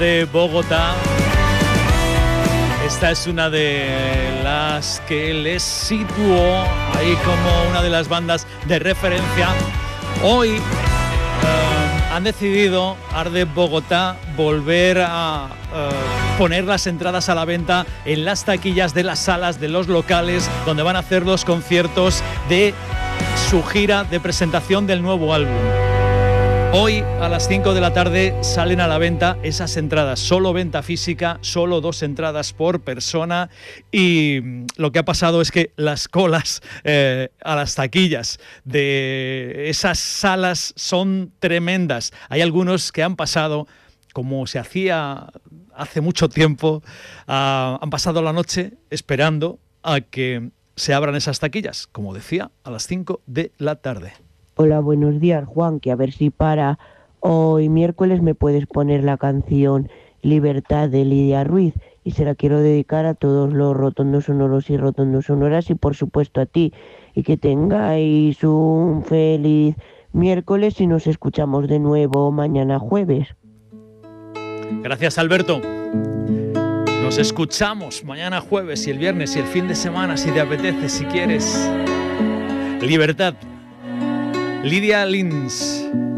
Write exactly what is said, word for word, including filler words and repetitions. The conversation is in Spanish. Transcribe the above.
de Bogotá. Esta es una de las que les situó ahí como una de las bandas de referencia. Hoy eh, han decidido Arde Bogotá volver a eh, poner las entradas a la venta en las taquillas de las salas de los locales donde van a hacer los conciertos de su gira de presentación del nuevo álbum. Hoy a las cinco de la tarde salen a la venta esas entradas, solo venta física, solo dos entradas por persona, y lo que ha pasado es que las colas eh, a las taquillas de esas salas son tremendas. Hay algunos que han pasado, como se hacía hace mucho tiempo, uh, han pasado la noche esperando a que se abran esas taquillas, como decía, a las cinco de la tarde. Hola, buenos días, Juan, que a ver si para hoy miércoles me puedes poner la canción Libertad de Lidia Ruiz, y se la quiero dedicar a todos los rotondos sonoros y rotondos sonoras y por supuesto a ti, y que tengáis un feliz miércoles y nos escuchamos de nuevo mañana jueves. Gracias, Alberto. Nos escuchamos mañana jueves y el viernes y el fin de semana si te apetece, si quieres. Libertad. Lidia Lins.